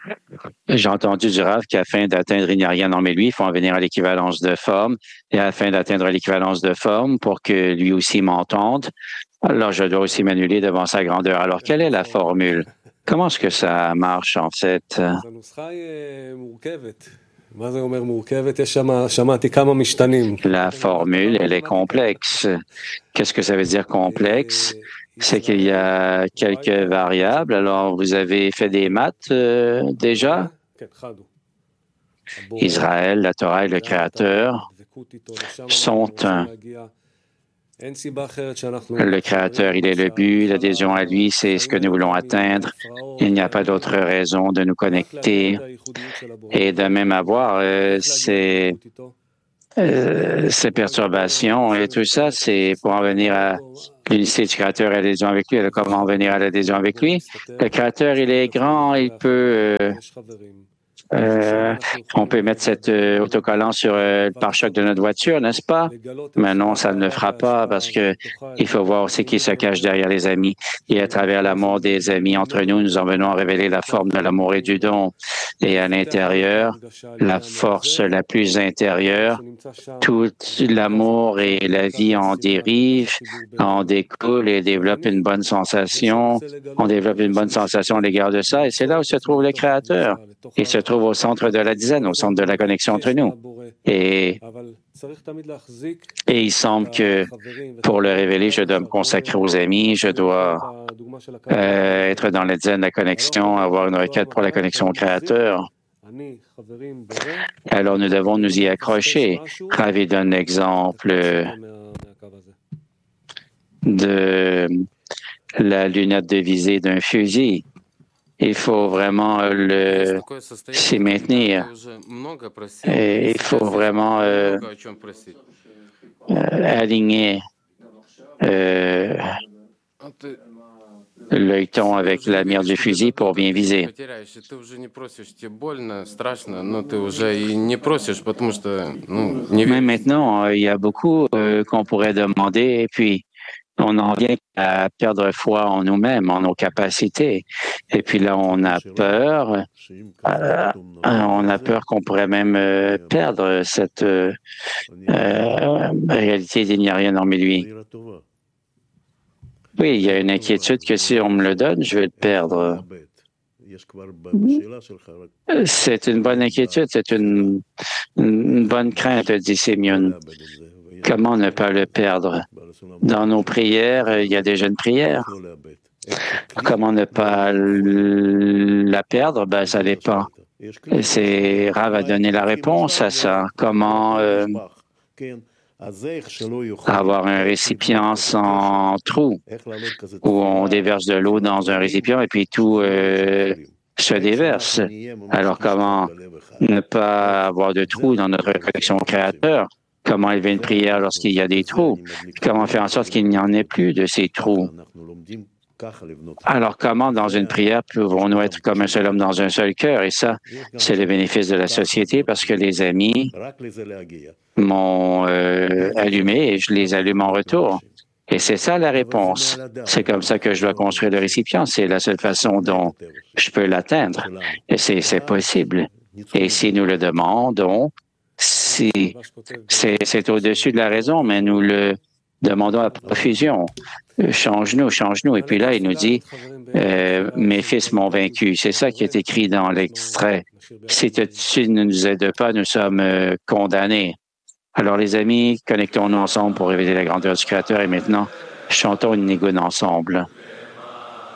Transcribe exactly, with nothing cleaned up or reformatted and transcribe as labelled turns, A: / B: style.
A: J'ai entendu du Rav qu'afin d'atteindre il n'y a rien en mais lui, il faut en venir à l'équivalence de forme. Et afin d'atteindre l'équivalence de forme, pour que lui aussi m'entende, alors je dois aussi m'annuler devant sa grandeur. Alors, quelle est la formule? Comment est-ce que ça marche, en fait? La formule, elle est complexe. Qu'est-ce que ça veut dire complexe? C'est qu'il y a quelques variables. Alors, vous avez fait des maths euh, déjà? Israël, la Torah et le Créateur sont un. Le Créateur, il est le but, l'adhésion à lui, c'est ce que nous voulons atteindre. Il n'y a pas d'autre raison de nous connecter et de même avoir euh, ces, euh, ces perturbations et tout ça, c'est pour en venir à l'unicité du Créateur et l'adhésion avec lui. Alors, comment en venir à l'adhésion avec lui? Le Créateur, il est grand, il peut... Euh, Euh, on peut mettre cet euh, autocollant sur euh, le pare-choc de notre voiture, n'est-ce pas? Mais non, ça ne le fera pas parce que il faut voir aussi qui se cache derrière les amis. Et à travers l'amour des amis entre nous, nous en venons à révéler la forme de l'amour et du don. Et à l'intérieur, la force la plus intérieure, tout l'amour et la vie en dérive, en découle et développe une bonne sensation. On développe une bonne sensation à l'égard de ça. Et c'est là où se trouve le Créateur. Il se trouve au centre de la dizaine, au centre de la connexion entre nous. Et, et il semble que pour le révéler, je dois me consacrer aux amis, je dois euh, être dans la dizaine de la connexion, avoir une requête pour la connexion au Créateur. Alors, nous devons nous y accrocher. Ravi donne l'exemple de la lunette de visée d'un fusil. Il faut vraiment le s'y maintenir. Et il faut vraiment euh, euh, aligner euh, l'œilleton avec la mire du fusil pour bien viser. Mais maintenant, il y a beaucoup euh, qu'on pourrait demander et puis on en vient à perdre foi en nous-mêmes, en nos capacités. Et puis là, on a peur. Euh, on a peur qu'on pourrait même euh, perdre cette euh, euh, réalité d'il n'y a rien en lui. Oui, il y a une inquiétude que si on me le donne, je vais le perdre. C'est une bonne inquiétude, c'est une, une bonne crainte, dit Simeon. Comment ne pas le perdre? Dans nos prières, il y a déjà une prière. Comment ne pas la perdre? Ben, ça dépend. C'est Rav a donné la réponse à ça. Comment euh, avoir un récipient sans trou où on déverse de l'eau dans un récipient et puis tout euh, se déverse. Alors, comment ne pas avoir de trou dans notre connexion au Créateur? Comment élever une prière lorsqu'il y a des trous? Comment faire en sorte qu'il n'y en ait plus de ces trous? Alors, comment dans une prière pouvons-nous être comme un seul homme dans un seul cœur? Et ça, c'est le bénéfice de la société parce que les amis m'ont euh, allumé et je les allume en retour. Et c'est ça la réponse. C'est comme ça que je dois construire le récipient. C'est la seule façon dont je peux l'atteindre. Et c'est, c'est possible. Et si nous le demandons, si, c'est, c'est au-dessus de la raison, mais nous le demandons à profusion. Change-nous, change-nous. Et puis là, il nous dit, euh, mes fils m'ont vaincu. C'est ça qui est écrit dans l'extrait. Si tu ne nous aides pas, nous sommes euh, condamnés. Alors, les amis, connectons-nous ensemble pour révéler la grandeur du Créateur et maintenant, chantons une nigoune ensemble.